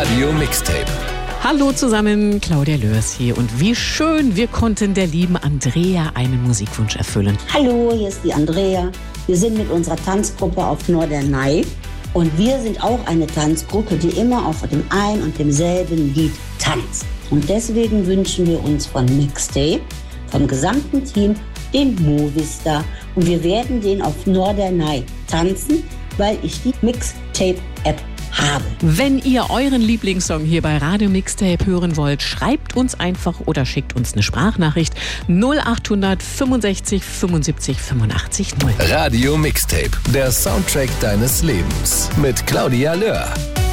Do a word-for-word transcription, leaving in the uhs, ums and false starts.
Radio Mixtape. Hallo zusammen, Claudia Lörs hier und wie schön, wir konnten der lieben Andrea einen Musikwunsch erfüllen. Hallo, hier ist die Andrea. Wir sind mit unserer Tanzgruppe auf Norderney und wir sind auch eine Tanzgruppe, die immer auf dem ein und demselben Lied tanzt. Und deswegen wünschen wir uns von Mixtape, vom gesamten Team, den Movistar. Und wir werden den auf Norderney tanzen, weil ich die Mixtape-App habe. Wenn ihr euren Lieblingssong hier bei Radio Mixtape hören wollt, schreibt uns einfach oder schickt uns eine Sprachnachricht null acht hundert fünfundsechzig fünfundsiebzig fünfundachtzig null. Radio Mixtape, der Soundtrack deines Lebens mit Claudia Löhr.